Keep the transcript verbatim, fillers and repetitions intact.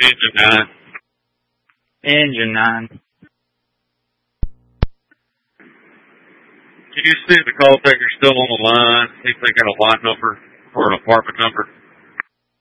Engine nine. Engine nine. Can you see if the call taker's still on the line? See if they got a line number or an apartment number?